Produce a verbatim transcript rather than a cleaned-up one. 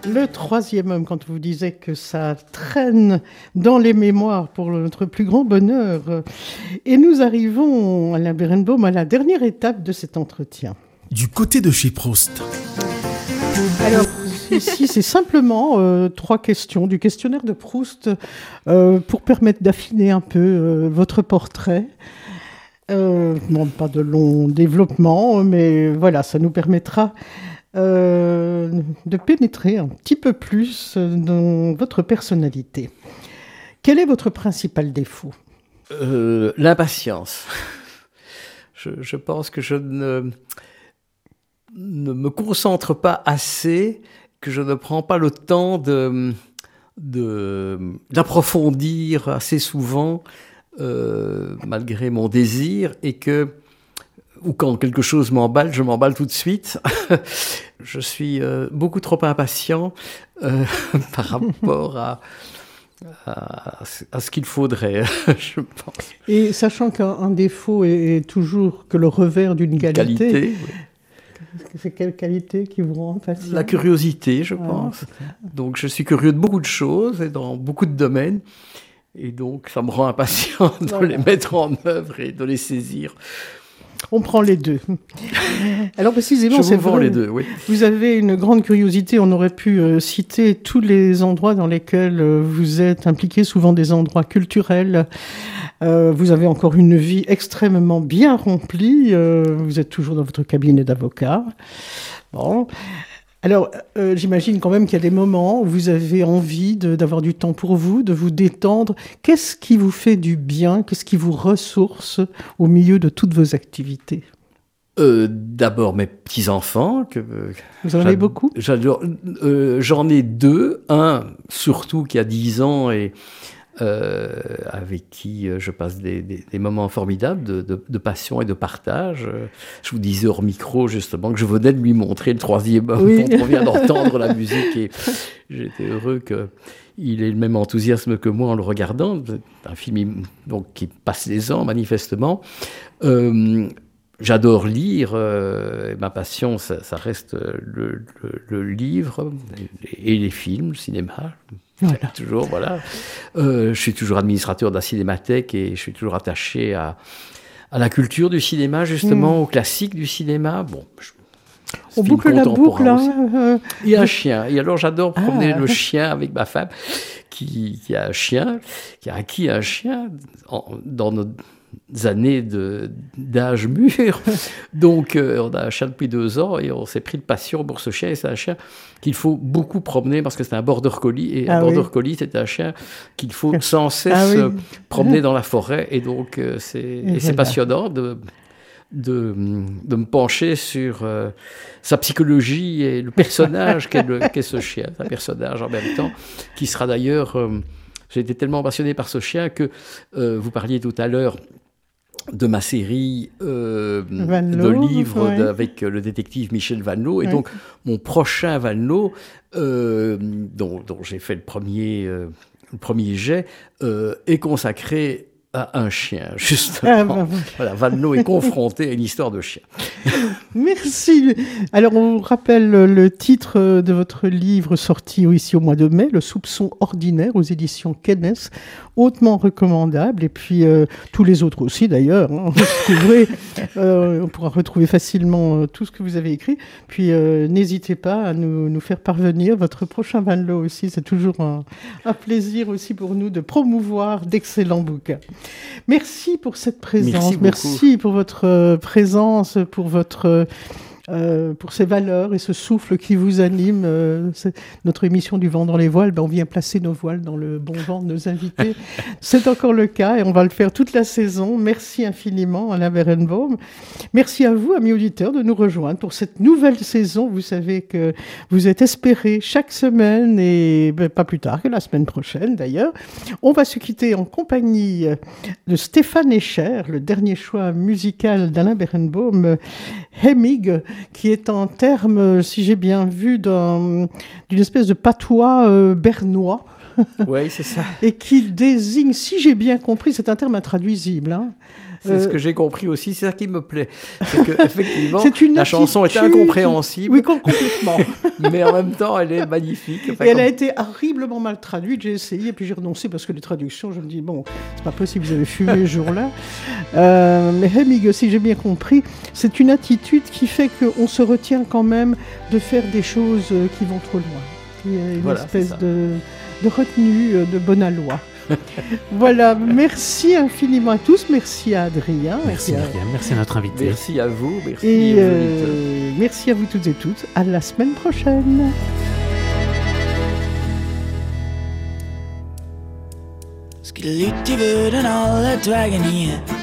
Le troisième homme, quand vous disiez que ça traîne dans les mémoires pour notre plus grand bonheur. Et nous arrivons, Alain Berenbaum, à la dernière étape de cet entretien. Du côté de chez Proust. Alors, ici, c'est simplement euh, trois questions du questionnaire de Proust euh, pour permettre d'affiner un peu euh, votre portrait. Euh, bon, pas de long développement, mais voilà, ça nous permettra euh, de pénétrer un petit peu plus dans votre personnalité. Quel est votre principal défaut ? euh, L'impatience. Je, je pense que je ne, ne me concentre pas assez, que je ne prends pas le temps de, de, d'approfondir assez souvent Euh, malgré mon désir, et que, ou quand quelque chose m'emballe, je m'emballe tout de suite. Je suis euh, beaucoup trop impatient euh, par rapport à, à, à ce qu'il faudrait, je pense. Et sachant qu'un défaut est, est toujours que le revers d'une qualité, qualité oui. C'est quelle qualité qui vous rend impatient ? La curiosité, je ah, pense. Donc je suis curieux de beaucoup de choses et dans beaucoup de domaines. Et donc, ça me rend impatient de voilà. les mettre en œuvre et de les saisir. On prend les deux. Alors précisément, Je c'est vous vends vrai, les deux, oui. Vous avez une grande curiosité. On aurait pu euh, citer tous les endroits dans lesquels euh, vous êtes impliqué, souvent des endroits culturels. Euh, vous avez encore une vie extrêmement bien remplie. Euh, vous êtes toujours dans votre cabinet d'avocat. Bon... Alors, euh, j'imagine quand même qu'il y a des moments où vous avez envie de, d'avoir du temps pour vous, de vous détendre. Qu'est-ce qui vous fait du bien ? Qu'est-ce qui vous ressource au milieu de toutes vos activités ? euh, D'abord, mes petits-enfants. Que, vous en avez beaucoup ? j'adore, euh, J'en ai deux. Un, surtout, qui a dix ans et euh, avec qui je passe des, des, des moments formidables de, de, de passion et de partage. Je vous disais hors micro, justement, que je venais de lui montrer le troisième homme. Oui. On vient d'entendre la musique et j'étais heureux qu'il ait le même enthousiasme que moi en le regardant. C'est un film donc, qui passe les ans, manifestement. Euh, J'adore lire, euh, ma passion, ça, ça reste le, le, le livre et les films, le cinéma. Voilà. Toujours, voilà. Euh, je suis toujours administrateur de la cinémathèque et je suis toujours attaché à, à la culture du cinéma, justement, mmh. au classique du cinéma. Bon, je, on boucle la boucle, là. Euh, Il y a un chien. Et alors, j'adore promener ah. le chien avec ma femme, qui, qui a un chien, qui a acquis un chien en, dans notre années de, d'âge mûr. Donc, euh, on a un chien depuis deux ans et on s'est pris de passion pour ce chien. Et c'est un chien qu'il faut beaucoup promener parce que c'est un border collie. Et ah un oui. border collie, c'est un chien qu'il faut sans cesse ah oui. euh, promener dans la forêt. Et donc, euh, c'est, et et voilà. c'est passionnant de, de, de me pencher sur euh, sa psychologie et le personnage qu'est, le, qu'est ce chien. Un personnage en même temps qui sera d'ailleurs... Euh, j'ai été tellement passionné par ce chien que euh, vous parliez tout à l'heure de ma série euh, de livres ouais. avec le détective Michel Vanloo. Et ouais. donc, mon prochain Vanloo, euh, dont, dont j'ai fait le premier, euh, le premier jet, euh, est consacré à un chien, justement. Ah, bah, bah. Voilà, Vanloo est confronté à une histoire de chien. Merci. Alors, on rappelle le titre de votre livre sorti ici au mois de mai, Le soupçon ordinaire, aux éditions Kennes, hautement recommandable. Et puis, euh, tous les autres aussi, d'ailleurs. Hein, euh, on pourra retrouver facilement euh, tout ce que vous avez écrit. Puis, euh, n'hésitez pas à nous, nous faire parvenir votre prochain Vanloo aussi. C'est toujours un, un plaisir aussi pour nous de promouvoir d'excellents bouquins. Merci pour cette présence. Merci, Merci pour votre euh, présence, pour votre... Euh, pour ces valeurs et ce souffle qui vous anime. Euh, c'est notre émission du vent dans les voiles, ben on vient placer nos voiles dans le bon vent de nos invités. C'est encore le cas et on va le faire toute la saison. Merci infiniment, Alain Berenbaum. Merci à vous, amis auditeurs, de nous rejoindre pour cette nouvelle saison. Vous savez que vous êtes espérés chaque semaine et ben, pas plus tard que la semaine prochaine d'ailleurs. On va se quitter en compagnie de Stéphane Escher, le dernier choix musical d'Alain Berenbaum, Hemig, qui est un terme, si j'ai bien vu, d'un, d'une espèce de patois euh, bernois. Oui, c'est ça. Et qui désigne, si j'ai bien compris, c'est un terme intraduisible, hein. C'est euh, ce que j'ai compris aussi, c'est ça qui me plaît. C'est que, effectivement, c'est une la attitude... chanson est incompréhensible. Oui, complètement. Mais en même temps, elle est magnifique. Enfin, et elle comme... a été horriblement mal traduite. J'ai essayé, et puis j'ai renoncé parce que les traductions, je me dis, bon, c'est pas possible, vous avez fumé ce jour-là. Euh, mais Hemige, si j'ai bien compris, c'est une attitude qui fait qu'on se retient quand même de faire des choses qui vont trop loin. Il y a une voilà, espèce de, de retenue, de bonne aloi. Voilà, merci infiniment à tous, merci à Adrien. Merci, à... Myriam, merci à notre invité. Merci à vous, merci et euh, merci à vous toutes et toutes. À la semaine prochaine. Skulle lytte i vøden alle dvergene